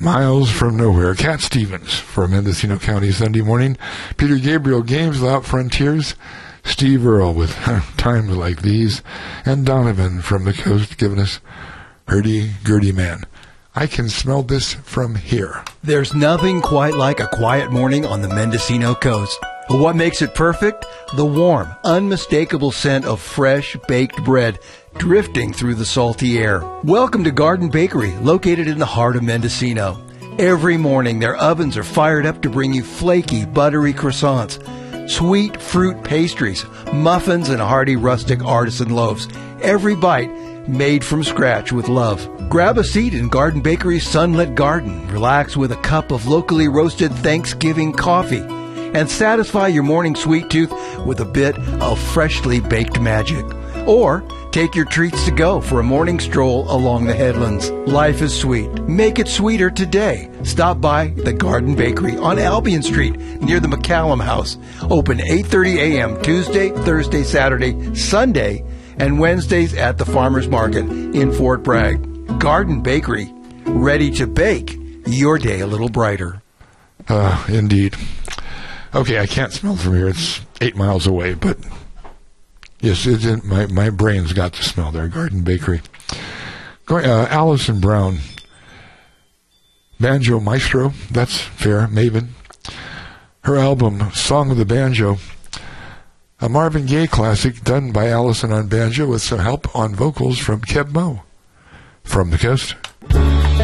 Miles from nowhere. Cat Stevens for Mendocino County Sunday morning. Peter Gabriel, Games Without Frontiers. Steve Earle with Times Like These. And Donovan from the coast giving us Hurdy-Gurdy Man. I can smell this from here. There's nothing quite like a quiet morning on the Mendocino coast. What makes it perfect? The warm, unmistakable scent of fresh, baked bread drifting through the salty air. Welcome to Garden Bakery, located in the heart of Mendocino. Every morning, their ovens are fired up to bring you flaky, buttery croissants, sweet fruit pastries, muffins, and hearty rustic artisan loaves. Every bite made from scratch with love. Grab a seat in Garden Bakery's sunlit garden. Relax with a cup of locally roasted Thanksgiving coffee. And satisfy your morning sweet tooth with a bit of freshly baked magic. Or take your treats to go for a morning stroll along the headlands. Life is sweet. Make it sweeter today. Stop by the Garden Bakery on Albion Street near the McCallum House. Open 8:30 a.m. Tuesday, Thursday, Saturday, Sunday, and Wednesdays at the Farmers Market in Fort Bragg. Garden Bakery, ready to bake your day a little brighter. Indeed. Okay, I can't smell from here. It's 8 miles away, but yes, my brain's got to smell there. Garden Bakery. Allison Brown, Banjo Maestro. That's fair. Maven. Her album, Song of the Banjo, a Marvin Gaye classic done by Allison on banjo with some help on vocals from Keb Mo from the coast.